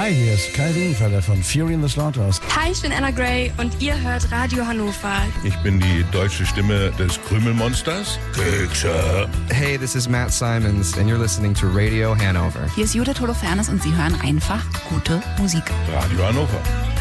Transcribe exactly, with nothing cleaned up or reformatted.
Hi, hier ist Kai Riegenfelder von Fury in the Slaughterhouse. Hi, ich bin Anna Gray und ihr hört Radio Hannover. Ich bin die deutsche Stimme des Krümelmonsters. Kekse. Hey, this is Matt Simons and you're listening to Radio Hanover. Hier ist Judith Holofernes und Sie hören einfach gute Musik. Radio Hannover.